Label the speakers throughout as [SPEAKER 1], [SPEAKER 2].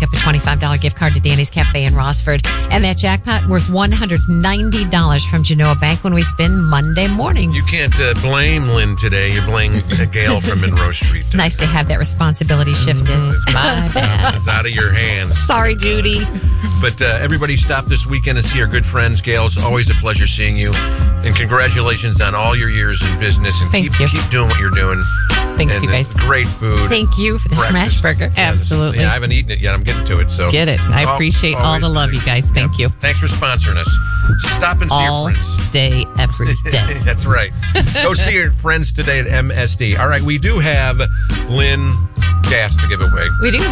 [SPEAKER 1] up a $25 gift card to Danny's Cafe in Rossford. And that jackpot worth $190 from Genoa Bank when we spin Monday morning.
[SPEAKER 2] You can't blame Lynn today. You're blaming Gail from Monroe Street.
[SPEAKER 1] It's nice to have that responsibility shifted. My bad.
[SPEAKER 2] It's out of your hands.
[SPEAKER 1] Sorry, Judy.
[SPEAKER 2] But everybody stop this weekend and see our good friends. Gail, it's always a pleasure seeing you. And congratulations on all your years in business. And keep doing what you're doing.
[SPEAKER 1] Thanks, you guys.
[SPEAKER 2] Great food.
[SPEAKER 1] Thank you for the smash burger.
[SPEAKER 3] Absolutely.
[SPEAKER 2] Yeah, I haven't eaten it yet. I'm getting to it. So
[SPEAKER 3] get it. I appreciate all the love, you guys. Thank you.
[SPEAKER 2] Thanks for sponsoring us. Stop and see your friends.
[SPEAKER 3] All day, every day.
[SPEAKER 2] That's right. Go see your friends today at MSD. All right, we do have Lynn gas to give away.
[SPEAKER 1] We do.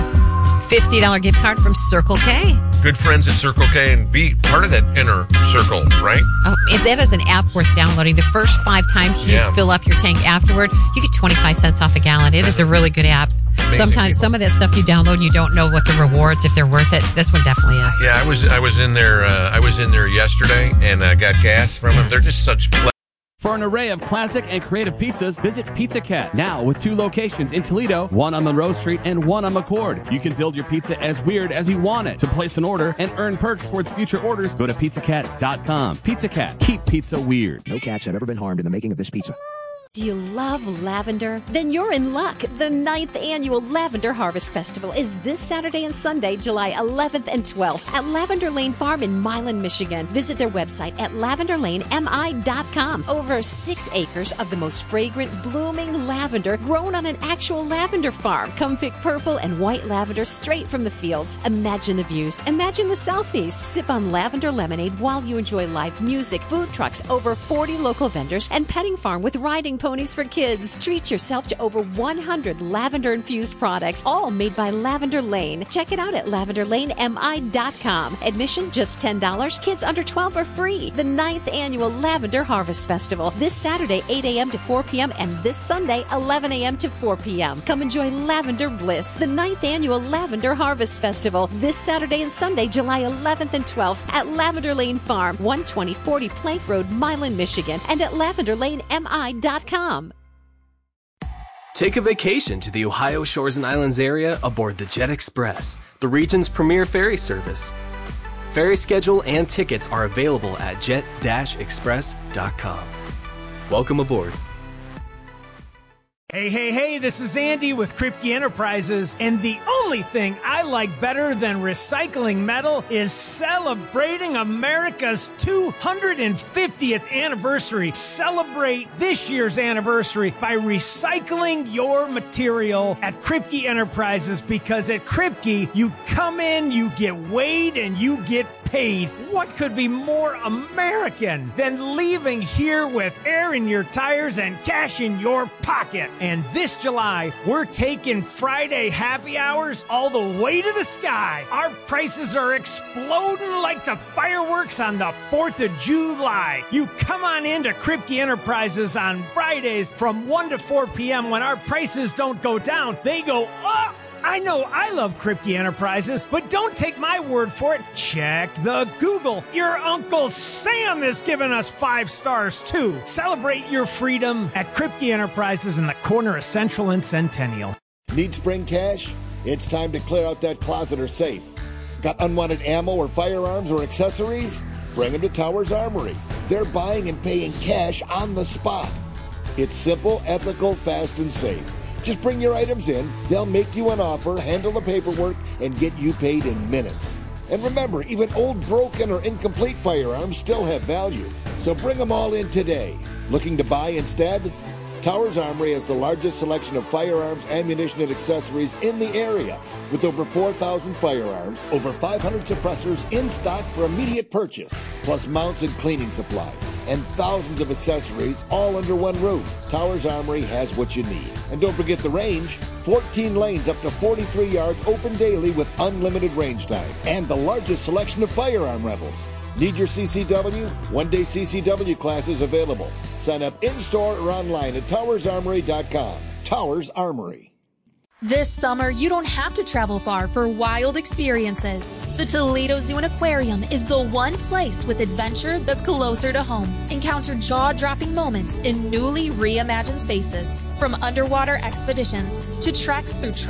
[SPEAKER 1] $50 gift card from Circle K.
[SPEAKER 2] Good friends at Circle K, and be part of that inner circle, right?
[SPEAKER 1] Oh, that is an app worth downloading. The first 5 times you fill up your tank afterward, you get 25 cents off a gallon. It is a really good app. Amazing Sometimes some of that stuff you download, you don't know what the rewards, if they're worth it. This one definitely is.
[SPEAKER 2] Yeah, I was in there. I was in there yesterday and got gas from them. They're just such.
[SPEAKER 4] For an array of classic and creative pizzas, visit Pizza Cat. Now with 2 locations in Toledo, one on Monroe Street and one on McCord. You can build your pizza as weird as you want it. To place an order and earn perks towards future orders, go to pizzacat.com. Pizza Cat. Keep pizza weird.
[SPEAKER 5] No cats have ever been harmed in the making of this pizza.
[SPEAKER 6] Do you love lavender? Then you're in luck. The 9th Annual Lavender Harvest Festival is this Saturday and Sunday, July 11th and 12th at Lavender Lane Farm in Milan, Michigan. Visit their website at lavenderlanemi.com. Over 6 acres of the most fragrant, blooming lavender grown on an actual lavender farm. Come pick purple and white lavender straight from the fields. Imagine the views. Imagine the selfies. Sip on lavender lemonade while you enjoy live music, food trucks, over 40 local vendors, and petting farm with riding ponies for kids. Treat yourself to over 100 lavender-infused products, all made by Lavender Lane. Check it out at lavenderlanemi.com. Admission just $10. Kids under 12 are free. The 9th Annual Lavender Harvest Festival. This Saturday, 8 a.m. to 4 p.m. and this Sunday, 11 a.m. to 4 p.m. Come enjoy Lavender Bliss. The 9th Annual Lavender Harvest Festival. This Saturday and Sunday, July 11th and 12th at Lavender Lane Farm, 12040 Plank Road, Milan, Michigan, and at lavenderlanemi.com.
[SPEAKER 7] Take a vacation to the Ohio Shores and Islands area aboard the Jet Express, the region's premier ferry service. Ferry schedule and tickets are available at jet-express.com. Welcome aboard.
[SPEAKER 8] Hey, this is Andy with Kripke Enterprises, and the only thing I like better than recycling metal is celebrating America's 250th anniversary. Celebrate this year's anniversary by recycling your material at Kripke Enterprises, because at Kripke, you come in, you get weighed, and you get paid. What could be more American than leaving here with air in your tires and cash in your pocket? And this July, we're taking Friday happy hours all the way to the sky. Our prices are exploding like the fireworks on the 4th of July. You come on into Kripke Enterprises on Fridays from 1 to 4 p.m. when our prices don't go down, they go up. I know I love Kripke Enterprises, but don't take my word for it. Check the Google. Your Uncle Sam is giving us 5 stars, too. Celebrate your freedom at Kripke Enterprises in the corner of Central and Centennial.
[SPEAKER 9] Need spring cash? It's time to clear out that closet or safe. Got unwanted ammo or firearms or accessories? Bring them to Towers Armory. They're buying and paying cash on the spot. It's simple, ethical, fast, and safe. Just bring your items in, they'll make you an offer, handle the paperwork, and get you paid in minutes. And remember, even old, broken, or incomplete firearms still have value. So bring them all in today. Looking to buy instead? Towers Armory has the largest selection of firearms, ammunition, and accessories in the area, with over 4,000 firearms, over 500 suppressors in stock for immediate purchase, plus mounts and cleaning supplies, and thousands of accessories all under one roof. Towers Armory has what you need. And don't forget the range. 14 lanes up to 43 yards open daily with unlimited range time, and the largest selection of firearm rentals. Need your CCW? One-day CCW classes available. Sign up in-store or online at towersarmory.com. Towers Armory.
[SPEAKER 10] This summer, you don't have to travel far for wild experiences. The Toledo Zoo and Aquarium is the one place with adventure that's closer to home. Encounter jaw-dropping moments in newly reimagined spaces. From underwater expeditions to treks through